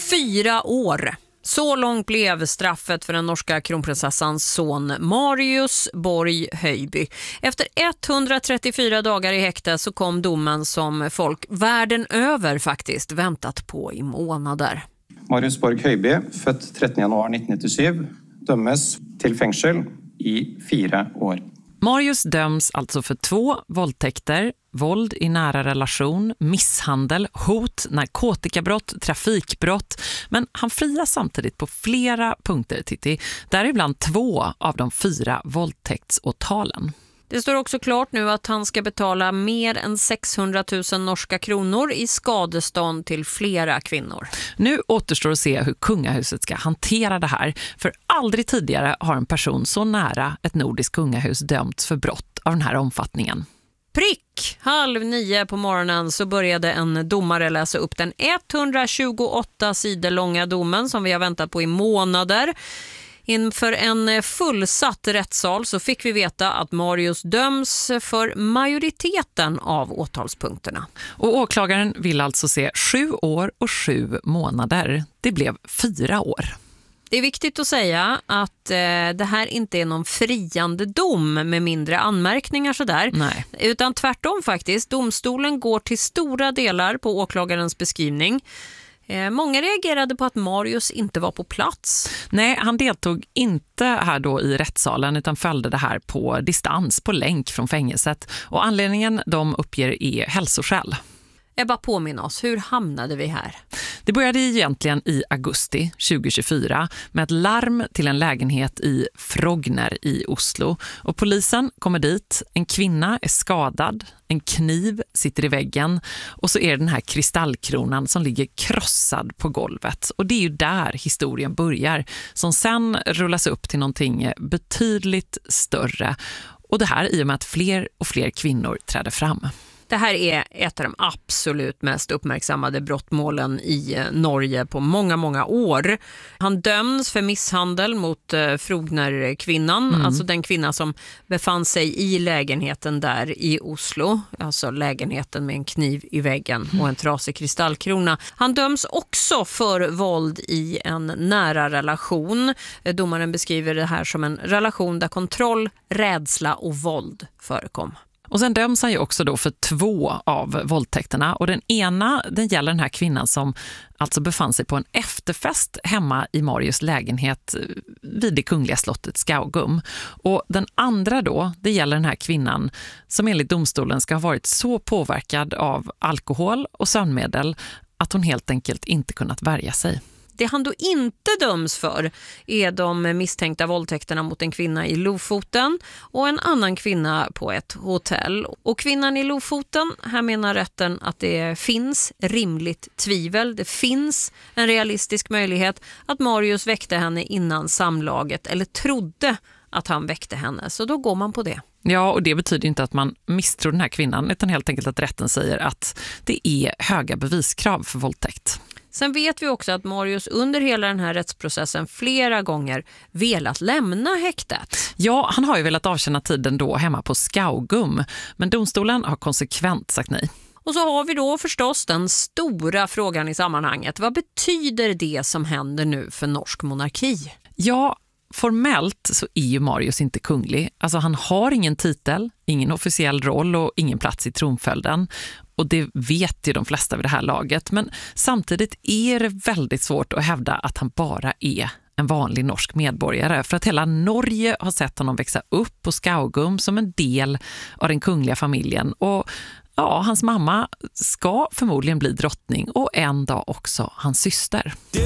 4 år. Så långt blev straffet för den norska kronprinsessans son Marius Borg Höjby. Efter 134 dagar i häkte så kom domen som folk världen över faktiskt väntat på i månader. Marius Borg Höjby, född 13 januari 1997, dömes till fängelse i 4 år. Marius döms alltså för 2 våldtäkter, våld i nära relation, misshandel, hot, narkotikabrott, trafikbrott. Men han frias samtidigt på flera punkter, Titti. Däribland 2 av de 4 våldtäktsåtalen. Det står också klart nu att han ska betala mer än 600 000 norska kronor i skadestånd till flera kvinnor. Nu återstår att se hur kungahuset ska hantera det här. För aldrig tidigare har en person så nära ett nordiskt kungahus dömts för brott av den här omfattningen. Prick! 8:30 på morgonen så började en domare läsa upp den 128 sidor långa domen som vi har väntat på i månader. Inför en fullsatt rättssal så fick vi veta att Marius döms för majoriteten av åtalspunkterna. Och åklagaren vill alltså se 7 år och 7 månader. Det blev 4 år. Det är viktigt att säga att det här inte är någon friande dom med mindre anmärkningar sådär. Nej. Utan tvärtom faktiskt. Domstolen går till stora delar på åklagarens beskrivning. Många reagerade på att Marius inte var på plats. Nej, han deltog inte här då i rättssalen utan följde det här på distans, på länk från fängelset. Och anledningen de uppger är hälsoskäl. Ebba, påminna oss, hur hamnade vi här? Det började egentligen i augusti 2024 med ett larm till en lägenhet i Frogner i Oslo. Och polisen kommer dit, en kvinna är skadad, en kniv sitter i väggen och så är det den här kristallkronan som ligger krossad på golvet. Och det är ju där historien börjar, som sen rullas upp till någonting betydligt större. Och det här i och med att fler och fler kvinnor träder fram. Det här är ett av de absolut mest uppmärksammade brottmålen i Norge på många, många år. Han döms för misshandel mot Frogner-kvinnan, alltså den kvinna som befann sig i lägenheten där i Oslo. Alltså lägenheten med en kniv i väggen och en trasig kristallkrona. Han döms också för våld i en nära relation. Domaren beskriver det här som en relation där kontroll, rädsla och våld förekom. Och sen döms han ju också då för 2 av våldtäkterna. Och den ena, den gäller den här kvinnan som alltså befann sig på en efterfest hemma i Marius lägenhet vid det kungliga slottet Skaugum. Och den andra då, det gäller den här kvinnan som enligt domstolen ska ha varit så påverkad av alkohol och sömnmedel att hon helt enkelt inte kunnat värja sig. Det han då inte döms för är de misstänkta våldtäkterna mot en kvinna i Lofoten och en annan kvinna på ett hotell. Och kvinnan i Lofoten, här menar rätten att det finns rimligt tvivel. Det finns en realistisk möjlighet att Marius väckte henne innan samlaget eller trodde att han väckte henne. Så då går man på det. Ja, och det betyder inte att man misstror den här kvinnan utan helt enkelt att rätten säger att det är höga beviskrav för våldtäkt. Sen vet vi också att Marius under hela den här rättsprocessen flera gånger velat lämna häktet. Ja, han har ju velat avtjäna tiden då hemma på Skaugum, men domstolen har konsekvent sagt nej. Och så har vi då förstås den stora frågan i sammanhanget. Vad betyder det som händer nu för norsk monarki? Ja, formellt så är ju Marius inte kunglig. Alltså han har ingen titel, ingen officiell roll och ingen plats i tronföljden. Och det vet ju de flesta vid det här laget. Men samtidigt är det väldigt svårt att hävda att han bara är en vanlig norsk medborgare. För att hela Norge har sett honom växa upp på Skaugum som en del av den kungliga familjen. Och ja, hans mamma ska förmodligen bli drottning och en dag också hans syster.